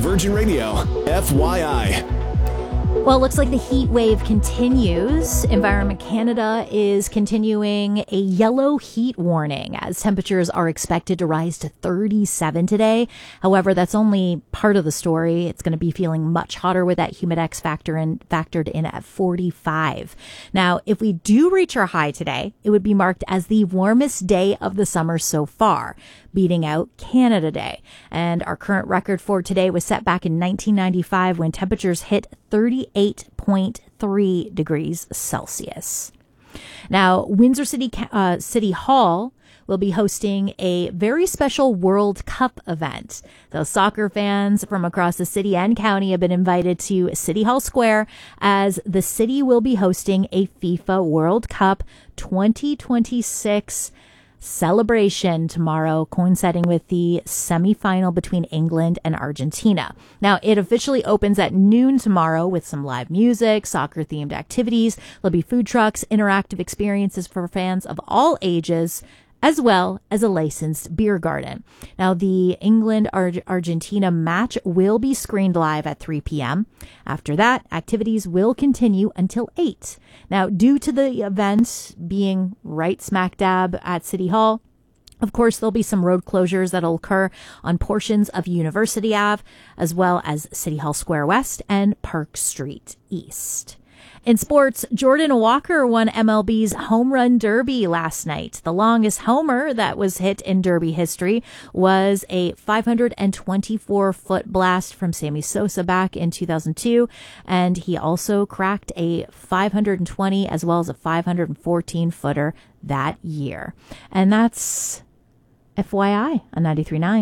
Virgin Radio, FYI. Well, it looks like the heat wave continues. Environment Canada is continuing a yellow heat warning as temperatures are expected to rise to 37 today. However, that's only part of the story. It's going to be feeling much hotter with that humidex factored in at 45. Now, if we do reach our high today, it would be marked as the warmest day of the summer so far, beating out Canada Day. And our current record for today was set back in 1995 when temperatures hit 38.3 degrees Celsius. Now, Windsor City Hall will be hosting a very special World Cup event. Those soccer fans from across the city and county have been invited to City Hall Square as the city will be hosting a FIFA World Cup 2026 celebration tomorrow, coinciding with the semifinal between England and Argentina. Now, it officially opens at noon tomorrow with some live music, soccer-themed activities. There'll be food trucks, interactive experiences for fans of all ages, as well as a licensed beer garden. Now, the England-Argentina match will be screened live at 3 p.m. After that, activities will continue until 8. Now, due to the event being right smack dab at City Hall, of course, there'll be some road closures that'll occur on portions of University Ave, as well as City Hall Square West and Park Street East. In sports, Jordan Walker won MLB's Home Run Derby last night. The longest homer that was hit in Derby history was a 524-foot blast from Sammy Sosa back in 2002, and he also cracked a 520 as well as a 514-footer that year. And that's FYI on 93.9.